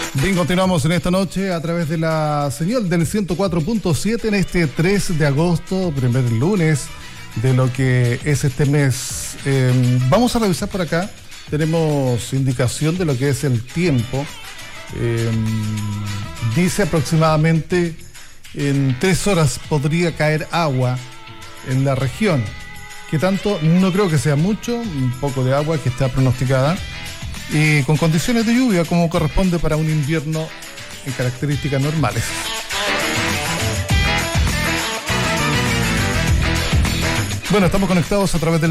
Bien, continuamos en esta noche a través de la señal del 104.7 en este 3 de agosto, primer lunes de lo que es este mes. Vamos a revisar por acá, tenemos indicación de lo que es el tiempo. Dice aproximadamente en 3 horas podría caer agua en la región. ¿Qué tanto? No creo que sea mucho, un poco de agua que está pronosticada. Y con condiciones de lluvia como corresponde para un invierno en características normales. Bueno, estamos conectados a través del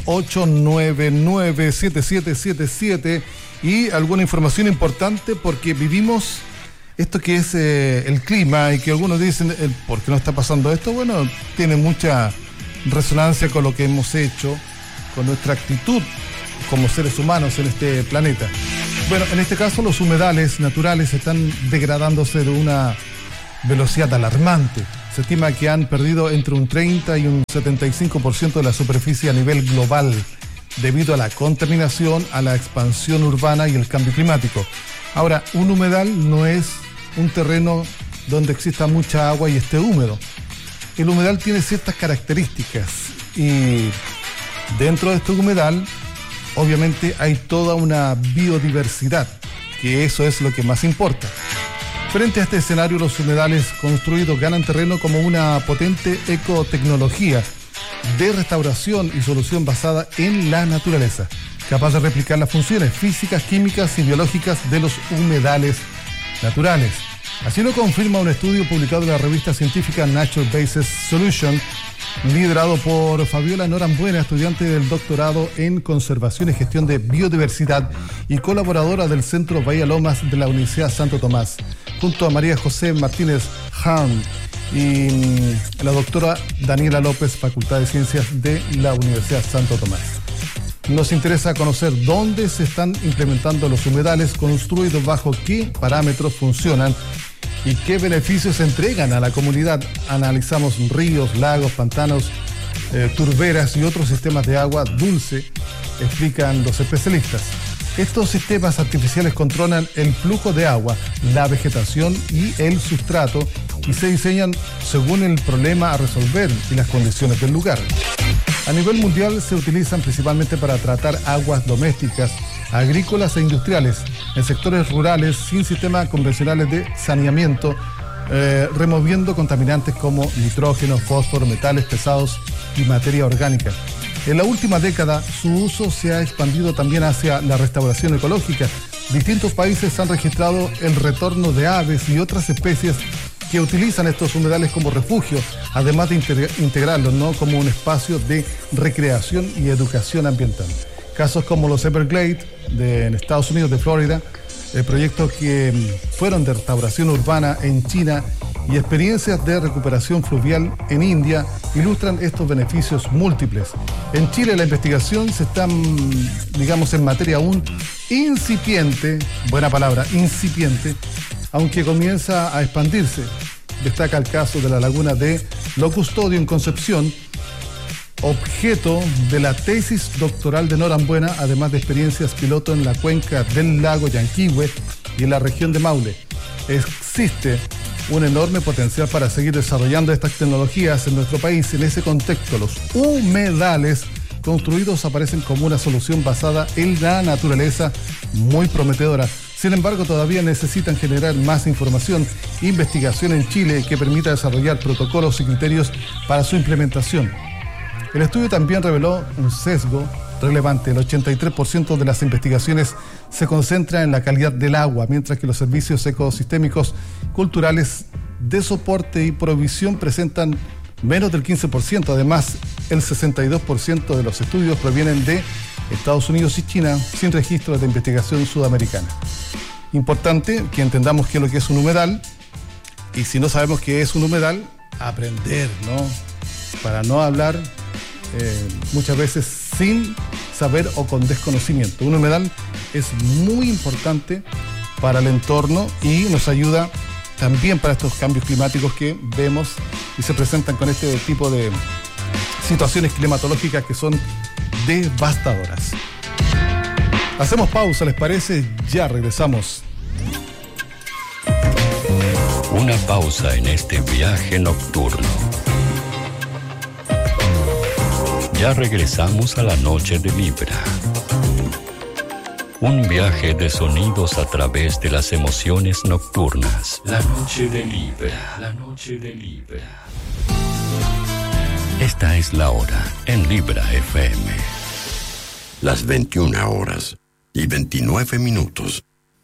68997777 y alguna información importante porque vivimos esto que es el clima y que algunos dicen, ¿por qué no está pasando esto? Bueno, tiene mucha resonancia con lo que hemos hecho, con nuestra actitud como seres humanos en este planeta. Bueno, en este caso los humedales naturales están degradándose de una velocidad alarmante. Se estima que han perdido entre un 30 y un 75% de la superficie a nivel global debido a la contaminación, a la expansión urbana y el cambio climático. Ahora, un humedal no es un terreno donde exista mucha agua y esté húmedo. El humedal tiene ciertas características y dentro de este humedal obviamente hay toda una biodiversidad, que eso es lo que más importa. Frente a este escenario, los humedales construidos ganan terreno como una potente ecotecnología de restauración y solución basada en la naturaleza, capaz de replicar las funciones físicas, químicas y biológicas de los humedales naturales. Así lo confirma un estudio publicado en la revista científica Nature Based Solutions, liderado por Fabiola Norambuena, estudiante del doctorado en Conservación y Gestión de Biodiversidad y colaboradora del Centro Bahía Lomas de la Universidad Santo Tomás, junto a María José Martínez Harm y la doctora Daniela López, Facultad de Ciencias de la Universidad Santo Tomás. Nos interesa conocer dónde se están implementando los humedales construidos, bajo qué parámetros funcionan y qué beneficios entregan a la comunidad. Analizamos ríos, lagos, pantanos, turberas y otros sistemas de agua dulce, explican los especialistas. Estos sistemas artificiales controlan el flujo de agua, la vegetación y el sustrato y se diseñan según el problema a resolver y las condiciones del lugar. A nivel mundial se utilizan principalmente para tratar aguas domésticas, agrícolas e industriales, en sectores rurales sin sistemas convencionales de saneamiento, removiendo contaminantes como nitrógeno, fósforo, metales pesados y materia orgánica. En la última década, su uso se ha expandido también hacia la restauración ecológica. Distintos países han registrado el retorno de aves y otras especies que utilizan estos humedales como refugio, además de integrarlos, ¿no?, como un espacio de recreación y educación ambiental. Casos como los Everglades en Estados Unidos, de Florida, proyectos que fueron de restauración urbana en China y experiencias de recuperación fluvial en India ilustran estos beneficios múltiples. En Chile la investigación se está, digamos, en materia aún incipiente, buena palabra, incipiente, aunque comienza a expandirse. Destaca el caso de la laguna de Lo Custodio en Concepción, objeto de la tesis doctoral de Norambuena, además de experiencias piloto en la cuenca del lago Yanquihue y en la región de Maule. Existe un enorme potencial para seguir desarrollando estas tecnologías en nuestro país. En ese contexto, los humedales construidos aparecen como una solución basada en la naturaleza muy prometedora. Sin embargo, todavía necesitan generar más información e investigación en Chile que permita desarrollar protocolos y criterios para su implementación. El estudio también reveló un sesgo relevante. El 83% de las investigaciones se concentra en la calidad del agua, mientras que los servicios ecosistémicos culturales de soporte y provisión presentan menos del 15%. Además, el 62% de los estudios provienen de Estados Unidos y China, sin registros de investigación sudamericana. Importante que entendamos qué es lo que es un humedal, y si no sabemos qué es un humedal, aprender, ¿no? Para no hablar muchas veces sin saber o con desconocimiento. Un humedal es muy importante para el entorno y nos ayuda también para estos cambios climáticos que vemos y se presentan con este tipo de situaciones climatológicas que son devastadoras. Hacemos pausa, ¿les parece? Ya regresamos. Una pausa en este viaje nocturno. Ya regresamos a la noche de Libra. Un viaje de sonidos a través de las emociones nocturnas. La noche de Libra. La noche de Libra. Esta es la hora en Libra FM. Las 21 horas y 29 minutos.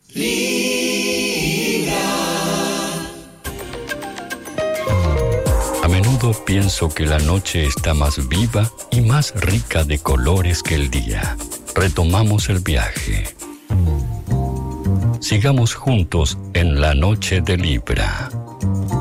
A menudo pienso que la noche está más viva y más rica de colores que el día. Retomamos el viaje. Sigamos juntos en la noche de Libra.